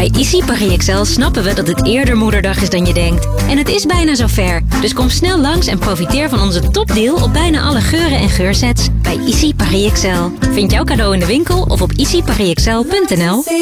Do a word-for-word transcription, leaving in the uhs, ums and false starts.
Bij Easy Paris Excel snappen we dat het eerder Moederdag is dan je denkt. En het is bijna zover. Dus kom snel langs en profiteer van onze topdeal op bijna alle geuren en geursets bij Easy Paris Excel. Vind jouw cadeau in de winkel of op easy paris excel punt n l.